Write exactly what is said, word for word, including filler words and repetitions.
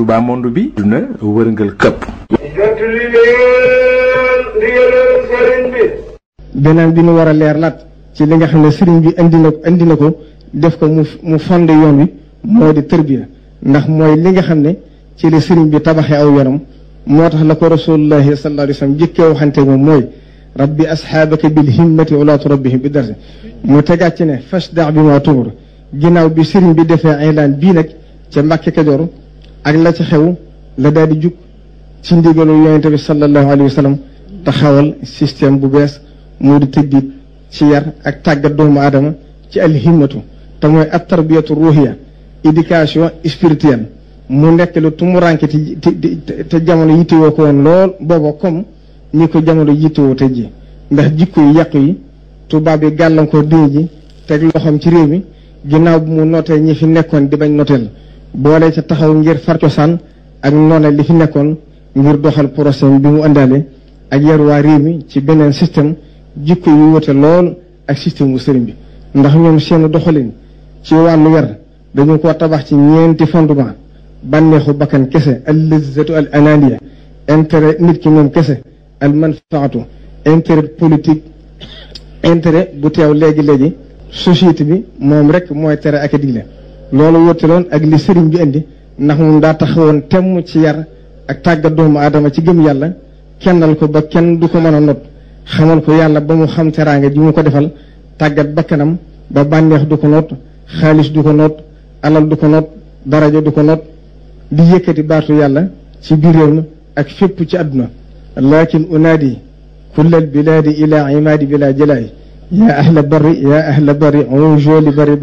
Touba monde bi duna wërngal këpp. beneen bi nu war a leerlaat ci li nga xam ne sëriñ bi indi na indi na ko def ko mu mu fondé yoon wi moo di tërbiya ndax mooy li nga xam ne ci la sëriñ bi tabaxee aw yoonam moo tax la ko rasulullahi sallallahu alayhi wa sallam jëkkee waxante moom mooy rabbi asxaabaka bil himmati wala turabbihim bi darsi mu tegaat ci ne fashda' bi ma tu'mar ginnaaw bi sëriñ bi defee aylaan bii nag ca Mbàkke Kajoor ak la ci xew la daal di jug ci ndigalu yonente bi sallallahu alayhi wa sallam taxawal système bu bees moo di tëddiit ci yar ak tàggat doomu aadama ci alhimmatu te mooy at tarbiyatu ruhiya éducation spirituelle mu nekk lu tumuranke te te jamono yittewoo ko woon lool booba comme ni ko jamono yittewoo te ji ndax jikko yi yàqu yi tubaab yi gàllankoor diine ji teg loxoom ci réew mi ginnaaw bu mu nootee ñi fi nekkoon di bañ noteel boole ca taxaw ngir far cosaan ak noone li fi nekkoon ngir doxal procès bi mu àndaale ak yar waa réew mi ci beneen système jikko yu wute lool ak système bu sëriñ bi ndax ñoom seen doxalin ci wàllu yar dañu ko tabax ci ñeenti fondement bànneexu bakkan kese al lizzatu al ananiya intérêt nit ki moom kese al manfaatu intérêt politique intérêt bu teew léegi-léegi société bi moom rek mooy tere ak a digle loolu wóoteloon ak li sëriñ bi indi ndax moom daa taxawoon temm ci yar ak tàggat doomu aadama ci gëm yàlla kennal ko ba kenn du ko mën a not xamal ko yàlla ba mu xam teraanga ji mu ko defal tàggat bakkanam ba bànneex du ko noot xaalis du ko noot alal du ko noot daraja du ko noot di yëkkati baatu yàlla ci biir réew mi ak fépp ci àdduna lakin unaadi kullal bilaadi ila imaadi bila jalaay yaa ahla barri yaa ahla barri on joli barri